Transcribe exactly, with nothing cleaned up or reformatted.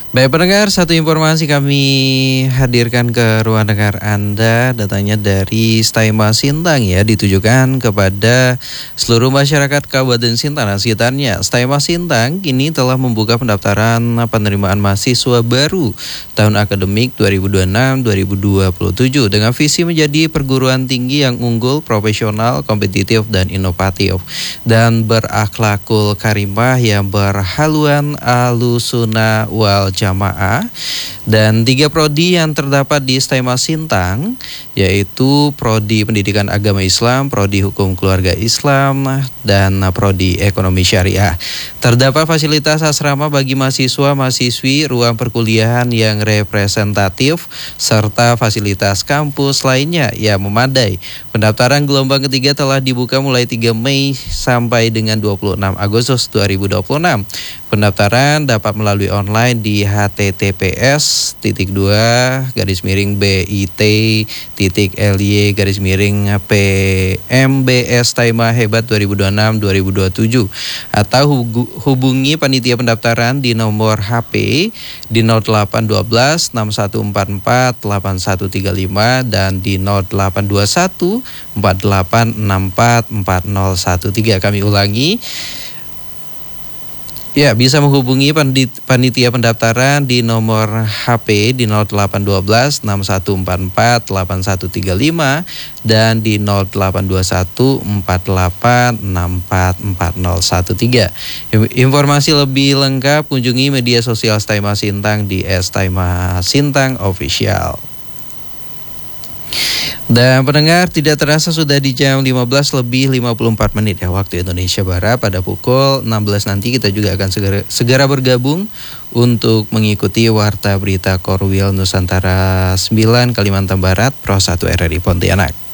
Baik pendengar, satu informasi kami hadirkan ke ruang dengar Anda, datanya dari Staima Sintang ya, ditujukan kepada seluruh masyarakat Kabupaten Sintang dan sekitarnya. Staima Sintang kini telah membuka pendaftaran penerimaan mahasiswa baru tahun akademik dua ribu dua puluh enam dua ribu dua puluh tujuh dengan visi menjadi perguruan tinggi yang unggul, profesional, kompetitif, dan inovatif, dan berakhlakul karimah yang berhaluan alusuna wal jamaah. Dan tiga prodi yang terdapat di Staima Sintang yaitu prodi Pendidikan Agama Islam, prodi Hukum Keluarga Islam, dan prodi Ekonomi Syariah. Terdapat fasilitas asrama bagi mahasiswa mahasiswi, ruang perkuliahan yang representatif, serta fasilitas kampus lainnya yang memadai. Pendaftaran gelombang ketiga telah dibuka mulai tiga Mei sampai dengan dua puluh enam Agustus dua ribu dua puluh enam. Pendaftaran dapat melalui online di h t t p s titik dua garis miring bit titik l y garis miring p m b s Staima Hebat dua ribu dua puluh enam dua ribu dua puluh tujuh atau hubungi panitia pendaftaran di nomor H P di nol delapan satu dua enam satu empat empat delapan satu tiga lima dan di nol delapan dua satu empat delapan enam empat empat nol satu tiga. Kami ulangi. Ya, bisa menghubungi panitia pendaftaran di nomor H P di nol delapan satu dua enam satu empat empat delapan satu tiga lima dan di nol delapan dua satu empat delapan enam empat empat nol satu tiga. Informasi lebih lengkap kunjungi media sosial Staima Sintang di et staima sintang official. Dan pendengar, tidak terasa sudah di jam lima belas lebih lima puluh empat menit ya waktu Indonesia Barat. Pada pukul enam belas nanti kita juga akan segera, segera bergabung untuk mengikuti Warta Berita Korwil Nusantara sembilan Kalimantan Barat Pro satu R R I Pontianak.